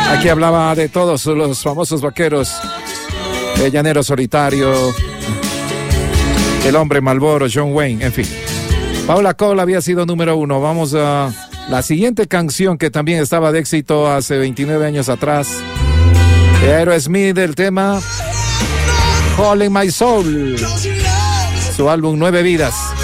Aquí hablaba de todos los famosos vaqueros. El Llanero Solitario, el Hombre Marlboro, John Wayne, en fin. Paula Cole había sido número 1. Vamos a la siguiente canción que también estaba de éxito hace 29 años atrás. De Aerosmith, el tema Hole in My Soul. Su álbum 9 Vidas.